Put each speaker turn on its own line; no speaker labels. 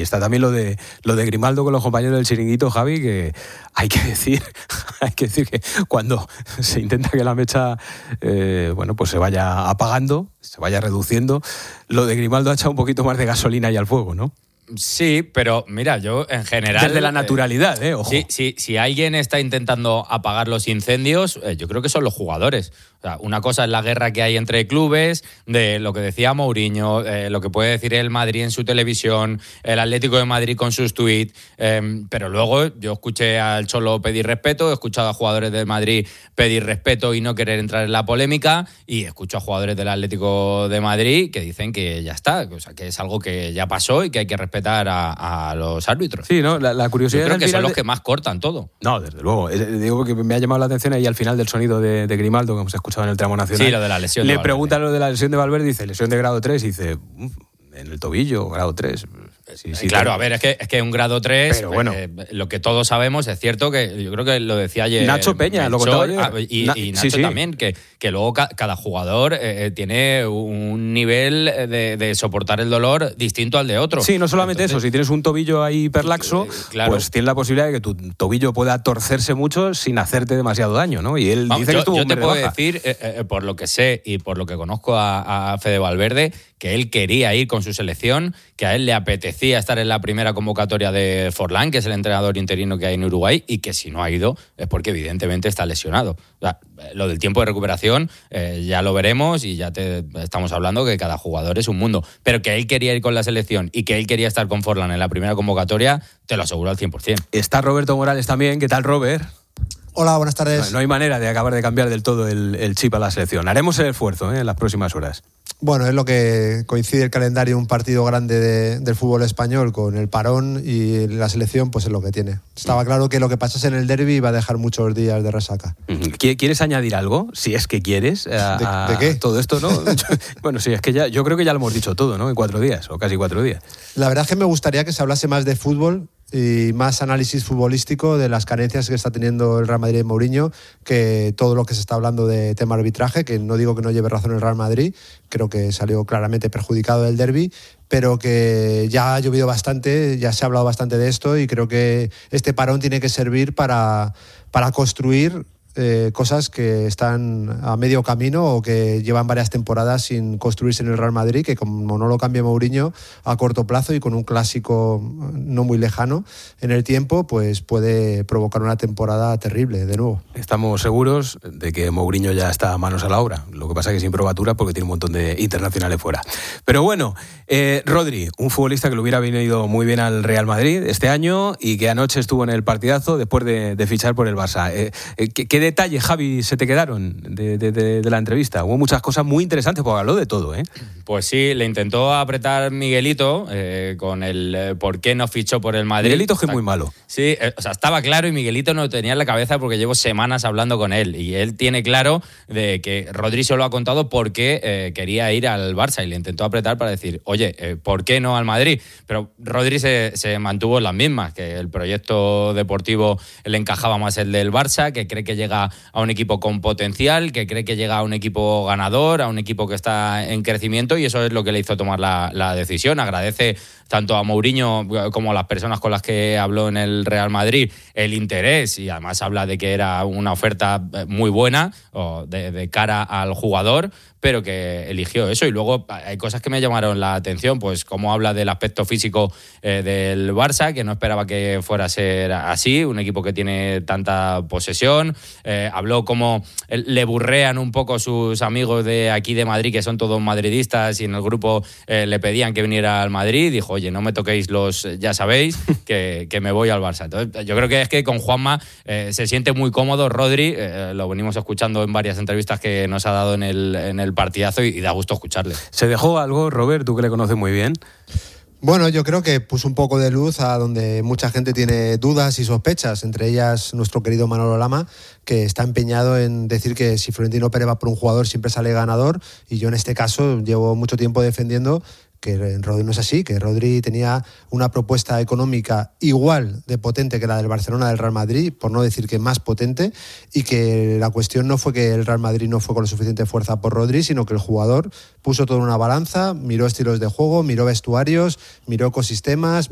está también lo de Grimaldo con los compañeros del chiringuito, Javi, que hay que decir que cuando se intenta que la mecha pues se vaya apagando, se vaya reduciendo, lo de Grimaldo ha echado un poquito más de gasolina ahí al fuego, ¿no?
Sí, pero mira, yo en general...
Desde la naturalidad, ojo.
Si alguien está intentando apagar los incendios, yo creo que son los jugadores. O sea, una cosa es la guerra que hay entre clubes, de lo que decía Mourinho, lo que puede decir el Madrid en su televisión, el Atlético de Madrid con sus tuits, pero luego yo escuché al Cholo pedir respeto, he escuchado a jugadores del Madrid pedir respeto y no querer entrar en la polémica, y escucho a jugadores del Atlético de Madrid que dicen que ya está, o sea, que es algo que ya pasó y que hay que respetar a los árbitros.
Sí, ¿no? La curiosidad.
Yo creo que son los que más cortan todo.
No, desde luego. Digo que me ha llamado la atención ahí al final del sonido de Grimaldo, que hemos escuchado en el tramo nacional.
Sí, lo de la lesión.
Le preguntan lo de la lesión de Valverde, dice lesión de grado 3, y dice en el tobillo, grado 3. Sí,
claro, a ver, es que un grado 3,
pero bueno,
lo que todos sabemos, es cierto que yo creo que lo decía ayer
Nacho Peña, lo contaba ayer.
Y Nacho también, que luego cada jugador tiene un nivel de soportar el dolor distinto al de otro.
Sí, no solamente eso, si tienes un tobillo ahí hiperlaxo, claro, pues tienes la posibilidad de que tu tobillo pueda torcerse mucho sin hacerte demasiado daño, ¿no? Y él dice que estuvo
yo te puedo decir, por lo que sé y por lo que conozco a Fede Valverde, que él quería ir con su selección, que a él le apetecía estar en la primera convocatoria de Forlán, que es el entrenador interino que hay en Uruguay, y que si no ha ido es porque evidentemente está lesionado. O sea, lo del tiempo de recuperación ya lo veremos, y ya estamos hablando que cada jugador es un mundo. Pero que él quería ir con la selección y que él quería estar con Forlán en la primera convocatoria, te lo aseguro al 100%.
Está Roberto Morales también. ¿Qué tal, Robert?
Hola, buenas tardes.
No hay manera de acabar de cambiar del todo el chip a la selección. Haremos el esfuerzo en las próximas horas.
Bueno, es lo que coincide el calendario, un partido grande del fútbol español con el parón, y la selección pues es lo que tiene. Estaba claro que lo que pasase en el derbi iba a dejar muchos días de resaca.
¿Quieres añadir algo? Si es que quieres.
¿De qué?
Todo esto, ¿no? Bueno, sí, es que yo creo que ya lo hemos dicho todo, ¿no? En 4 días, o casi 4 días.
La verdad es que me gustaría que se hablase más de fútbol y más análisis futbolístico de las carencias que está teniendo el Real Madrid de Mourinho, que todo lo que se está hablando de tema arbitraje, que no digo que no lleve razón el Real Madrid, creo que salió claramente perjudicado del derbi, pero que ya ha llovido bastante, ya se ha hablado bastante de esto, y creo que este parón tiene que servir para construir cosas que están a medio camino o que llevan varias temporadas sin construirse en el Real Madrid, que como no lo cambie Mourinho a corto plazo y con un clásico no muy lejano en el tiempo, pues puede provocar una temporada terrible de nuevo.
Estamos seguros de que Mourinho ya está a manos a la obra, lo que pasa es que sin probatura, porque tiene un montón de internacionales fuera. Pero bueno, Rodri, un futbolista que le hubiera venido muy bien al Real Madrid este año y que anoche estuvo en el partidazo después de fichar por el Barça. ¿Qué detalles, Javi, se te quedaron de la entrevista? Hubo muchas cosas muy interesantes, porque habló de todo, ¿eh?
Pues sí, le intentó apretar Miguelito con el por qué no fichó por el Madrid.
Miguelito es que es muy malo.
Sí, o sea, estaba claro, y Miguelito no lo tenía en la cabeza porque llevo semanas hablando con él, y él tiene claro de que Rodri se lo ha contado por qué quería ir al Barça, y le intentó apretar para decir, oye, ¿por qué no al Madrid? Pero Rodri se mantuvo en las mismas, que el proyecto deportivo le encajaba más el del Barça, que cree que llega a un equipo con potencial, que cree que llega a un equipo ganador, a un equipo que está en crecimiento, y eso es lo que le hizo tomar la decisión. Agradece tanto a Mourinho como a las personas con las que habló en el Real Madrid el interés, y además habla de que era una oferta muy buena de cara al jugador, pero que eligió eso. Y luego hay cosas que me llamaron la atención, pues como habla del aspecto físico del Barça, que no esperaba que fuera a ser así, un equipo que tiene tanta posesión. Habló como le burrean un poco sus amigos de aquí de Madrid, que son todos madridistas, y en el grupo le pedían que viniera al Madrid. Dijo, oye, no me toquéis ya sabéis que me voy al Barça. Entonces, yo creo que es que con Juanma se siente muy cómodo Rodri, lo venimos escuchando en varias entrevistas que nos ha dado en el partidazo, y da gusto escucharle.
¿Se dejó algo, Robert, tú que le conoces muy bien?
Bueno, yo creo que puso un poco de luz a donde mucha gente tiene dudas y sospechas, entre ellas nuestro querido Manolo Lama, que está empeñado en decir que si Florentino Pérez va por un jugador siempre sale ganador, y yo en este caso llevo mucho tiempo defendiendo que Rodri no es así, que Rodri tenía una propuesta económica igual de potente que la del Barcelona, del Real Madrid, por no decir que más potente, y que la cuestión no fue que el Real Madrid no fue con la suficiente fuerza por Rodri, sino que el jugador puso todo en una balanza, miró estilos de juego, miró vestuarios, miró ecosistemas,